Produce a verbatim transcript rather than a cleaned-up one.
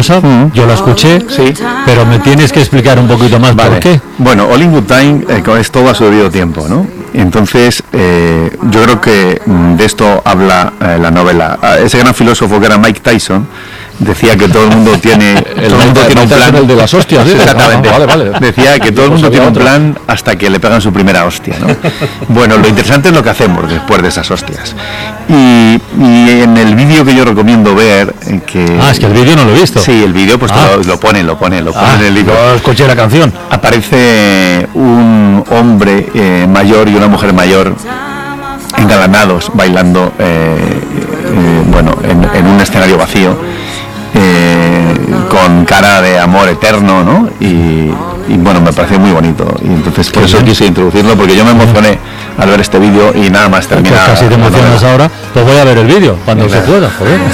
maravillosa, mm. yo la escuché, sí. pero me tienes que explicar un poquito más vale. por qué. Bueno, All in Good Time eh, es todo a su debido tiempo, ¿no? Entonces, eh, yo creo que de esto habla eh, la novela. Ese gran filósofo que era Mike Tyson decía que todo el mundo tiene el todo mundo tiene un plan, el de las hostias, ¿sí? Exactamente. Ah, vale, vale. Decía que todo el mundo tiene un plan hasta que le pegan su primera hostia, ¿no? Bueno, lo interesante es lo que hacemos después de esas hostias. Y, y en el vídeo que yo recomiendo ver, que ah, es que el vídeo no lo he visto. Sí, el vídeo pues ah. lo, lo pone, lo pone, lo pone ah, en el libro. Yo escuché la canción. Aparece un hombre eh, mayor y una mujer mayor engalanados bailando, eh, eh, bueno, en, en un escenario vacío. Eh, con cara de amor eterno, ¿no? Y, y bueno, me pareció muy bonito y entonces por eso quise introducirlo, porque yo me emocioné al ver este vídeo y nada más terminar. Pues casi te emocionas ahora, pues voy a ver el vídeo cuando se pueda, joder.